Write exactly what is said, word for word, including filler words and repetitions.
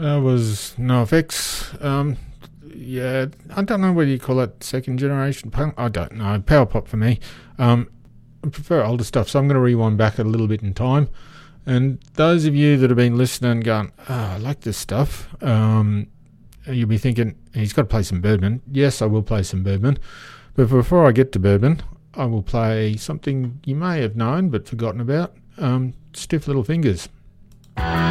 uh, was NoFX. Um, yeah, I don't know whether you call it second generation punk. I don't know. Power pop for me. Um, I prefer older stuff, so I'm going to rewind back a little bit in time. And those of you that have been listening going, oh, I like this stuff, um, you'll be thinking, he's got to play some Birdman. Yes, I will play some Birdman. But before I get to Birdman, I will play something you may have known but forgotten about, um, Stiff Little Fingers.